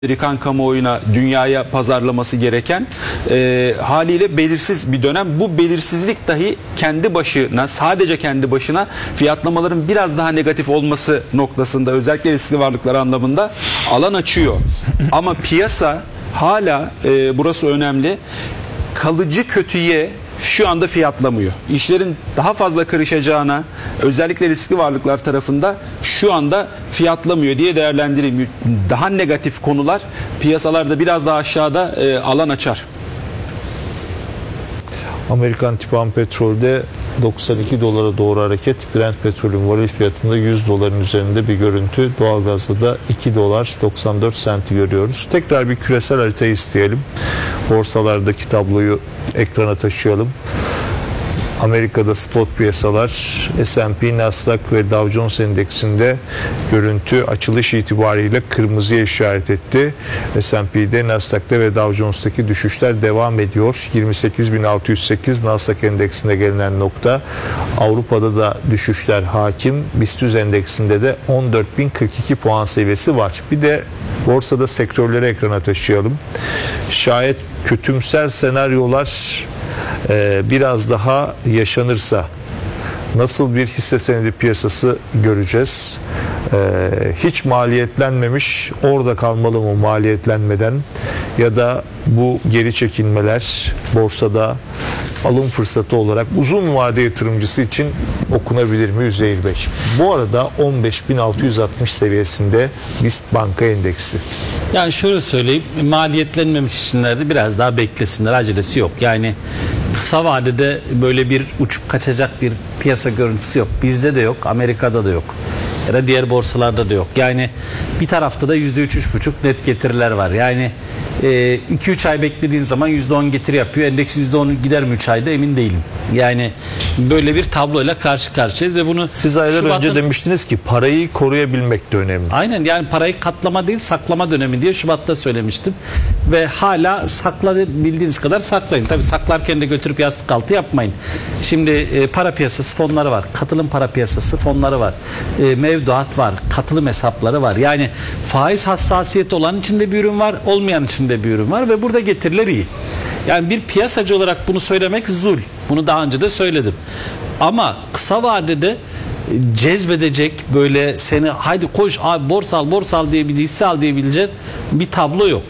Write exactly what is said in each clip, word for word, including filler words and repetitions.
Amerikan kamuoyuna, dünyaya pazarlaması gereken e, haliyle belirsiz bir dönem. Bu belirsizlik dahi kendi başına, sadece kendi başına fiyatlamaların biraz daha negatif olması noktasında, özellikle riskli varlıklar anlamında alan açıyor. Ama piyasa hala, e, burası önemli, kalıcı kötüye şu anda fiyatlamıyor. İşlerin daha fazla karışacağına, özellikle riskli varlıklar tarafında şu anda fiyatlamıyor diye değerlendireyim. Daha negatif konular piyasalarda biraz daha aşağıda e, alan açar. Amerikan tipan petrolde doksan iki dolara doğru hareket. Brent petrolün varil fiyatında yüz doların üzerinde bir görüntü. Doğalgazda da iki dolar doksan dört senti görüyoruz. Tekrar bir küresel harita isteyelim. Borsalardaki tabloyu ekrana taşıyalım. Amerika'da spot piyasalar S and P, Nasdaq ve Dow Jones endeksinde görüntü açılış itibariyle kırmızıya işaret etti. S and P'de, Nasdaq'ta ve Dow Jones'taki düşüşler devam ediyor. yirmi sekiz bin altı yüz sekiz Nasdaq endeksinde gelinen nokta. Avrupa'da da düşüşler hakim. BIST yüz endeksinde de on dört bin kırk iki puan seviyesi var. Bir de borsada sektörleri ekrana taşıyalım. Şayet kötümser senaryolar Ee, biraz daha yaşanırsa nasıl bir hisse senedi piyasası göreceğiz? Ee, hiç maliyetlenmemiş, orada kalmalı mı maliyetlenmeden, ya da bu geri çekilmeler borsada alım fırsatı olarak uzun vade yatırımcısı için okunabilir mi Üzeyir Bey? Bu arada on beş bin altı yüz altmış seviyesinde BIST Banka Endeksi. Yani şöyle söyleyeyim, maliyetlenmemiş işlerde biraz daha beklesinler, acelesi yok. Yani kısa vadede böyle bir uçup kaçacak bir piyasa görüntüsü yok. Bizde de yok, Amerika'da da yok. Ya da diğer borsalarda da yok. Yani bir tarafta da yüzde üç üç buçuk net getiriler var. Yani iki üç ay beklediğin zaman yüzde on getiri yapıyor. Endeks yüzde on gider mi üç ayda, emin değilim. Yani böyle bir tabloyla karşı karşıyayız ve bunu siz aylar Şubat'ın... önce demiştiniz ki parayı koruyabilmek de önemli. Aynen, yani parayı katlama değil saklama dönemi diye Şubat'ta söylemiştim. Ve hala saklayabildiğiniz kadar saklayın. Tabii saklarken de götürüp yastık altı yapmayın. Şimdi e, para piyasası fonları var. Katılım para piyasası fonları var. E, mevduat var. Katılım hesapları var. Yani faiz hassasiyeti olan içinde bir ürün var, olmayan içinde bir ürün var ve burada getiriler iyi. Yani bir piyasacı olarak bunu söylemek zul. Bunu daha önce de söyledim. Ama kısa vadede cezbedecek, böyle seni haydi koş abi borsa al borsa al diye bir hisse al diyebilecek bir tablo yok.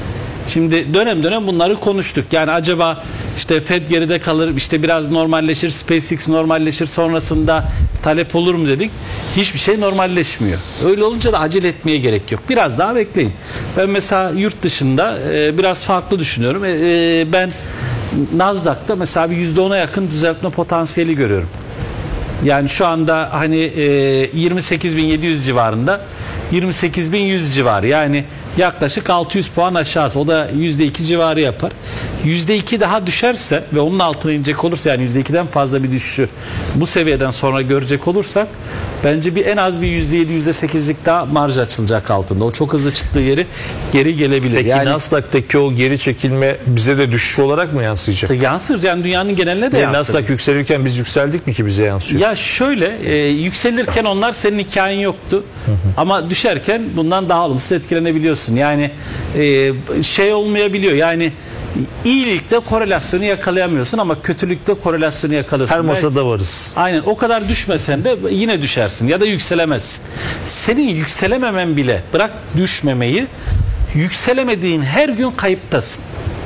Şimdi dönem dönem bunları konuştuk. Yani acaba işte Fed geride kalır, işte biraz normalleşir, SpaceX normalleşir, sonrasında talep olur mu dedik. Hiçbir şey normalleşmiyor. Öyle olunca da acele etmeye gerek yok. Biraz daha bekleyin. Ben mesela yurt dışında e, biraz farklı düşünüyorum. E, e, ben Nasdaq'ta mesela bir yüzde ona yakın düzeltme potansiyeli görüyorum. Yani şu anda hani e, yirmi sekiz bin yedi yüz civarında, yirmi sekiz bin yüz civarı, yani yaklaşık altı yüz puan aşağısı, o da yüzde iki civarı yapar. yüzde iki daha düşerse ve onun altına inecek olursa, yani yüzde ikiden fazla bir düşüşü bu seviyeden sonra görecek olursak, bence bir en az bir yüzde yedi yüzde sekizlik daha marj açılacak altında. O çok hızlı çıktığı yeri geri gelebilir. Peki yani Nasdaq'taki o geri çekilme bize de düşüş olarak mı yansıyacak? Yansır, yani dünyanın geneline de yani yansır. Nasdaq yükselirken biz yükseldik mi ki bize yansıyor? Ya şöyle, e, yükselirken onlar senin hikayen yoktu. Hı hı. Ama düşerken bundan daha olumsuz etkilenebiliyorsun. Yani e, şey olmayabiliyor. Yani iyilikte korelasyonu yakalayamıyorsun ama kötülükte korelasyonu yakalıyorsun. Her masada varız. Aynen, o kadar düşmesen de yine düşersin ya da yükselemezsin. Senin yükselememen bile, bırak düşmemeyi, yükselemediğin her gün kayıptasın.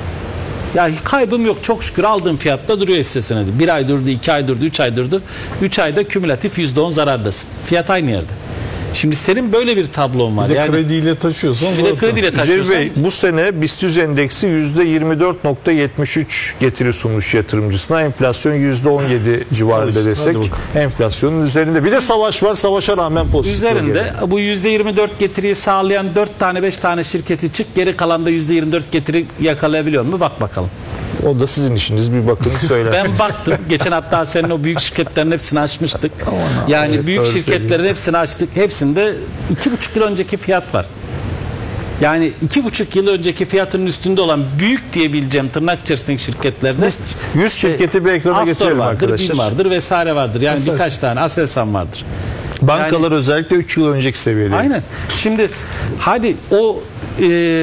Ya kaybım yok çok şükür, aldığım fiyatta duruyor hisse senedi. Bir ay durdu, iki ay durdu, üç ay durdu. Üç ayda kümülatif yüzde on zarardasın. Fiyat aynı yerde. Şimdi senin böyle bir tablon var. Bir de yani, krediyle taşıyorsan. Bir de krediyle taşıyorsan. Bey, bu sene BIST yüz endeksi yüzde yirmi dört nokta yetmiş üç getiri sunmuş yatırımcısına. Enflasyon yüzde on yedi civarında işte, desek. Enflasyonun üzerinde. Bir de savaş var. Savaşa rağmen pozitif. Üzerinde yani. Bu yüzde yirmi dört getiriyi sağlayan dört tane beş tane şirketi çık. Geri kalan da yüzde yirmi dört getiri yakalayabiliyor mu? Bak bakalım. O da sizin işiniz, bir bakın söylersiniz. Ben baktım. Geçen hatta senin o büyük şirketlerin hepsini açmıştık. Yani evet, büyük şirketlerin söyleyeyim. hepsini açtık. Hepsinde iki buçuk yıl önceki fiyat var. Yani iki buçuk yıl önceki fiyatının üstünde olan büyük diyebileceğim tırnak içerisindeki şirketlerde yüz şirketi bir ekrana Astor getirelim vardır, arkadaşlar. BİM vardır vesaire vardır. Yani Asel. birkaç tane Aselsan vardır. Bankalar Yani- özellikle üç yıl önceki seviyedeydi. Aynen. Şimdi hadi o e,